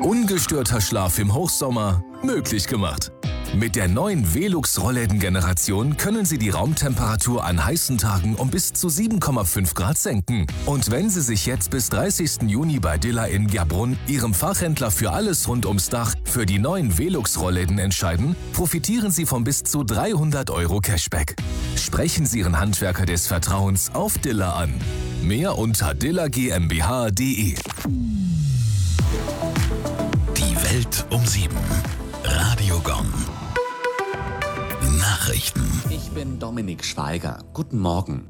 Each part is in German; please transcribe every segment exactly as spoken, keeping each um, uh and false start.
Ungestörter Schlaf im Hochsommer möglich gemacht. Mit der neuen Velux-Rollläden-Generation können Sie die Raumtemperatur an heißen Tagen um bis zu sieben Komma fünf Grad senken. Und wenn Sie sich jetzt bis dreißigsten Juni bei Dilla in Gerbrunn, Ihrem Fachhändler für alles rund ums Dach, für die neuen Velux-Rollläden entscheiden, profitieren Sie von bis zu dreihundert Euro Cashback. Sprechen Sie Ihren Handwerker des Vertrauens auf Dilla an. Mehr unter dilla GmbH punkt de. Die Welt um sieben. Radio Gong. Nachrichten. Ich bin Dominik Schweiger. Guten Morgen.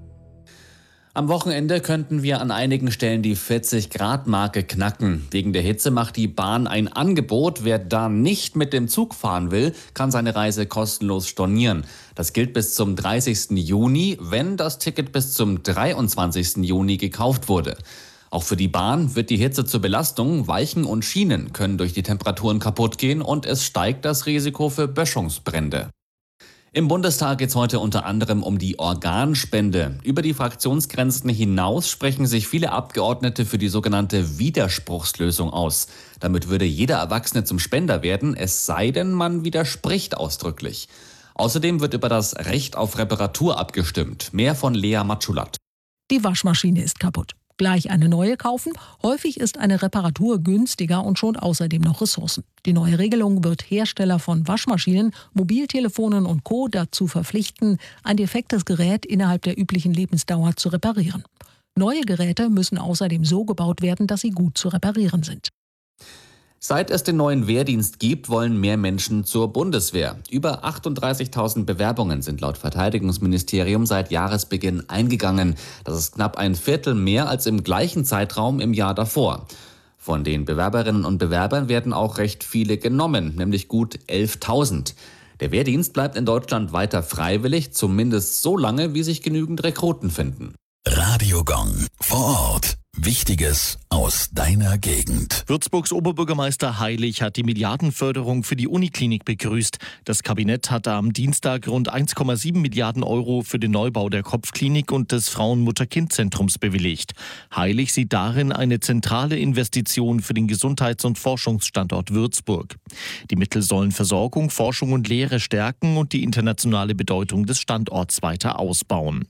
Am Wochenende könnten wir an einigen Stellen die vierzig-Grad-Marke knacken. Wegen der Hitze macht die Bahn ein Angebot. Wer da nicht mit dem Zug fahren will, kann seine Reise kostenlos stornieren. Das gilt bis zum dreißigsten Juni, wenn das Ticket bis zum dreiundzwanzigsten Juni gekauft wurde. Auch für die Bahn wird die Hitze zur Belastung. Weichen und Schienen können durch die Temperaturen kaputt gehen und es steigt das Risiko für Böschungsbrände. Im Bundestag geht es heute unter anderem um die Organspende. Über die Fraktionsgrenzen hinaus sprechen sich viele Abgeordnete für die sogenannte Widerspruchslösung aus. Damit würde jeder Erwachsene zum Spender werden, es sei denn, man widerspricht ausdrücklich. Außerdem wird über das Recht auf Reparatur abgestimmt. Mehr von Lea Matschulat. Die Waschmaschine ist kaputt. Gleich eine neue kaufen? Häufig ist eine Reparatur günstiger und schont außerdem noch Ressourcen. Die neue Regelung wird Hersteller von Waschmaschinen, Mobiltelefonen und Co. dazu verpflichten, ein defektes Gerät innerhalb der üblichen Lebensdauer zu reparieren. Neue Geräte müssen außerdem so gebaut werden, dass sie gut zu reparieren sind. Seit es den neuen Wehrdienst gibt, wollen mehr Menschen zur Bundeswehr. Über achtunddreißigtausend Bewerbungen sind laut Verteidigungsministerium seit Jahresbeginn eingegangen. Das ist knapp ein Viertel mehr als im gleichen Zeitraum im Jahr davor. Von den Bewerberinnen und Bewerbern werden auch recht viele genommen, nämlich gut elftausend. Der Wehrdienst bleibt in Deutschland weiter freiwillig, zumindest so lange, wie sich genügend Rekruten finden. Radio Gong. Vor Ort. Wichtiges aus deiner Gegend. Würzburgs Oberbürgermeister Heilig hat die Milliardenförderung für die Uniklinik begrüßt. Das Kabinett hatte am Dienstag rund eins Komma sieben Milliarden Euro für den Neubau der Kopfklinik und des Frauen-Mutter-Kind-Zentrums bewilligt. Heilig sieht darin eine zentrale Investition für den Gesundheits- und Forschungsstandort Würzburg. Die Mittel sollen Versorgung, Forschung und Lehre stärken und die internationale Bedeutung des Standorts weiter ausbauen.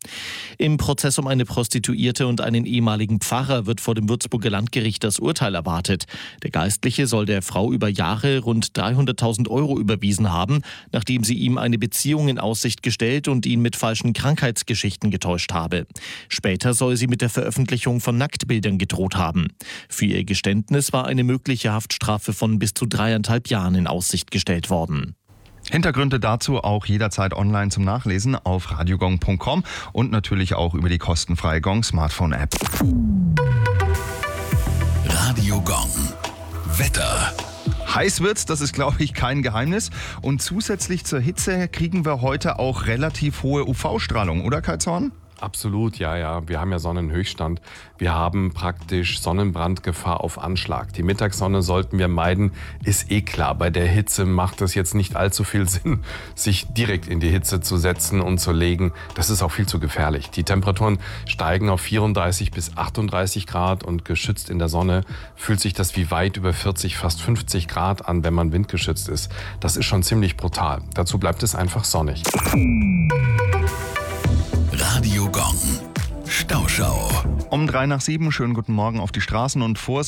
Im Prozess um eine Prostituierte und einen ehemaligen Pfarrer wird vor dem Würzburger Landgericht das Urteil erwartet. Der Geistliche soll der Frau über Jahre rund dreihunderttausend Euro überwiesen haben, nachdem sie ihm eine Beziehung in Aussicht gestellt und ihn mit falschen Krankheitsgeschichten getäuscht habe. Später soll sie mit der Veröffentlichung von Nacktbildern gedroht haben. Für ihr Geständnis war eine mögliche Haftstrafe von bis zu dreieinhalb Jahren in Aussicht gestellt worden. Hintergründe dazu auch jederzeit online zum Nachlesen auf radiogong punkt com und natürlich auch über die kostenfreie Gong Smartphone-App. Radio Gong. Wetter. Heiß wird's, das ist, glaube ich, kein Geheimnis. Und zusätzlich zur Hitze kriegen wir heute auch relativ hohe U V-Strahlung, oder Kai Zorn? Absolut, ja, ja. Wir haben ja Sonnenhöchststand. Wir haben praktisch Sonnenbrandgefahr auf Anschlag. Die Mittagssonne sollten wir meiden, ist eh klar. Bei der Hitze macht es jetzt nicht allzu viel Sinn, sich direkt in die Hitze zu setzen und zu legen. Das ist auch viel zu gefährlich. Die Temperaturen steigen auf vierunddreißig bis achtunddreißig Grad und geschützt in der Sonne fühlt sich das wie weit über vierzig, fast fünfzig Grad an, wenn man windgeschützt ist. Das ist schon ziemlich brutal. Dazu bleibt es einfach sonnig. Radio Gong. Stauschau. Um drei nach sieben, schönen guten Morgen auf die Straßen und Vorsicht.